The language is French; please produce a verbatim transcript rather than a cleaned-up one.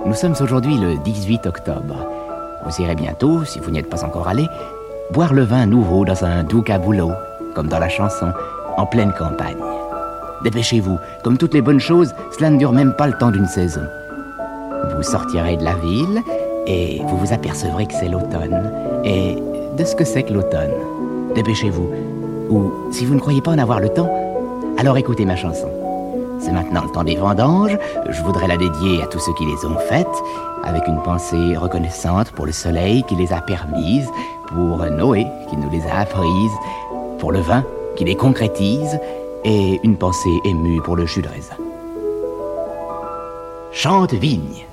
Nous sommes aujourd'hui le dix-huit octobre. Vous irez bientôt, si vous n'y êtes pas encore allé, boire le vin nouveau dans un doux caboulot, comme dans la chanson, en pleine campagne. Dépêchez-vous, comme toutes les bonnes choses, cela ne dure même pas le temps d'une saison. Vous sortirez de la ville et vous vous apercevrez que c'est l'automne. Et de ce que c'est que l'automne, dépêchez-vous. Ou, si vous ne croyez pas en avoir le temps, alors écoutez ma chanson. C'est maintenant le temps des vendanges, je voudrais la dédier à tous ceux qui les ont faites, avec une pensée reconnaissante pour le soleil qui les a permises, pour Noé qui nous les a apprises, pour le vin qui les concrétise, et une pensée émue pour le jus de raisin. Chante vigne.